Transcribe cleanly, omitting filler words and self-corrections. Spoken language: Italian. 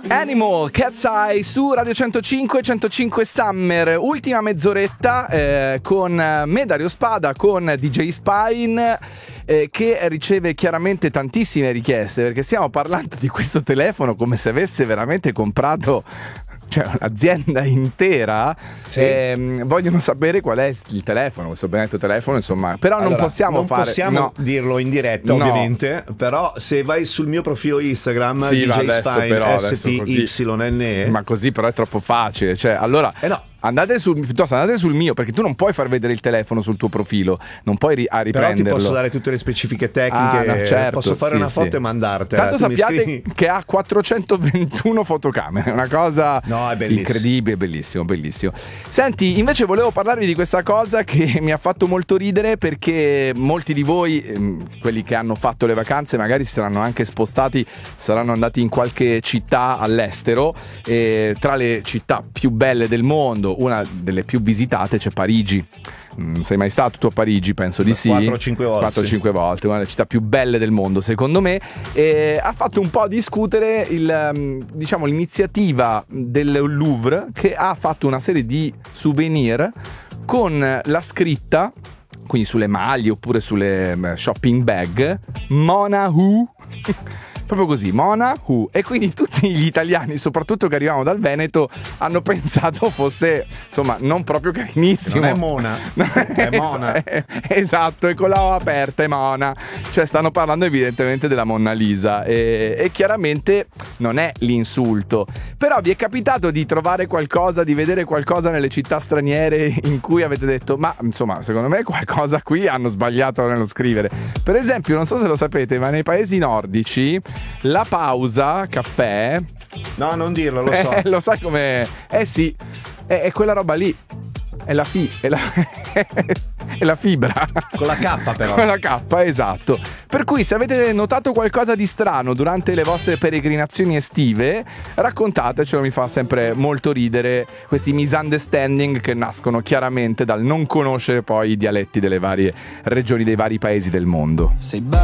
Animal, Cat's Eye su Radio 105 Summer, ultima mezz'oretta con me Dario Spada, con DJ Spine che riceve chiaramente tantissime richieste perché stiamo parlando di questo telefono come se avesse veramente comprato un'azienda intera. Sì. Vogliono sapere qual è il telefono, questo benedetto telefono, insomma. Però non possiamo dirlo in diretta, ovviamente. Però se vai sul mio profilo Instagram, sì, DJ Spine SPYNE. Ma così però è troppo facile. Allora andate sul mio, perché tu non puoi far vedere il telefono sul tuo profilo, non puoi riprenderlo. Però ti posso dare tutte le specifiche tecniche, certo, posso fare una foto e mandartela. Tanto sappiate che ha 421 fotocamere, una cosa è incredibile, bellissimo. Senti, invece volevo parlarvi di questa cosa che mi ha fatto molto ridere, perché molti di voi, quelli che hanno fatto le vacanze, magari si saranno anche spostati, saranno andati in qualche città all'estero, e tra le città più belle del mondo, una delle più visitate, c'è Parigi. Sei mai stato tu a Parigi? Penso di sì. 4-5 volte. 4-5 volte, una delle città più belle del mondo secondo me. E ha fatto un po' discutere l'iniziativa del Louvre, che ha fatto una serie di souvenir con la scritta, quindi sulle maglie oppure sulle shopping bag, Mona Who. Proprio così, Mona Who. E quindi tutti gli italiani, soprattutto che arrivavano dal Veneto, hanno pensato fosse, insomma, non proprio carinissimo. Non è Mona, è Mona. Esatto, è con la O aperta, è Mona. Stanno parlando evidentemente della Monna Lisa. E chiaramente non è l'insulto. Però vi è capitato di trovare qualcosa, di vedere qualcosa nelle città straniere in cui avete detto, ma insomma, secondo me qualcosa qui hanno sbagliato nello scrivere. Per esempio, non so se lo sapete, ma nei paesi nordici la pausa caffè, no, non dirlo, lo so. Lo sai com'è? Sì, è quella roba lì. È la fibra. Con la K però. Con la K, esatto. Per cui se avete notato qualcosa di strano durante le vostre peregrinazioni estive, raccontatecelo, mi fa sempre molto ridere questi misunderstanding che nascono chiaramente dal non conoscere poi i dialetti delle varie regioni, dei vari paesi del mondo.